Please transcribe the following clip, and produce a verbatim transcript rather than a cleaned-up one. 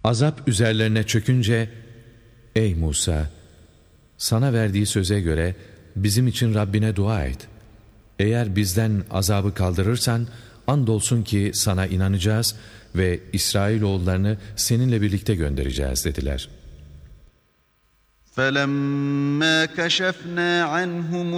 Azap üzerlerine çökünce, ey Musa, sana verdiği söze göre bizim için Rabbine dua et. Eğer bizden azabı kaldırırsan, andolsun ki sana inanacağız ve İsrailoğullarını seninle birlikte göndereceğiz dediler. فَلَمَّا كَشَفْنَا عَنْهُمُ